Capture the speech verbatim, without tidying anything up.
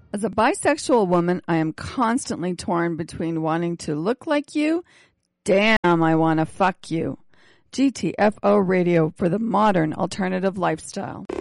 As a bisexual woman, I am constantly torn between wanting to look like you. Damn, I want to fuck you. G T F O Radio for the modern alternative lifestyle.